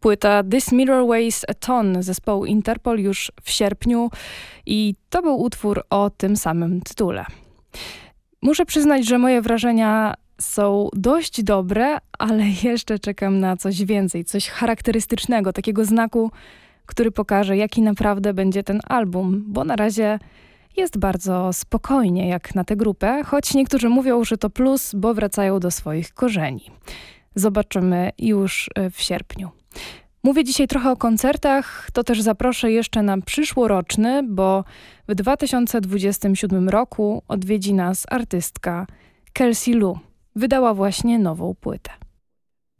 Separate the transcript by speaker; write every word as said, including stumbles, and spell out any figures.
Speaker 1: Płyta This Mirror Weighs a Ton zespołu Interpol już w sierpniu i to był utwór o tym samym tytule. Muszę przyznać, że moje wrażenia są dość dobre, ale jeszcze czekam na coś więcej, coś charakterystycznego, takiego znaku, który pokaże, jaki naprawdę będzie ten album, bo na razie jest bardzo spokojnie jak na tę grupę, choć niektórzy mówią, że to plus, bo wracają do swoich korzeni. Zobaczymy już w sierpniu. Mówię dzisiaj trochę o koncertach, to też zaproszę jeszcze na przyszłoroczny, bo w dwa tysiące dwudziestym siódmym roku odwiedzi nas artystka Kelsey Lu. Wydała właśnie nową płytę.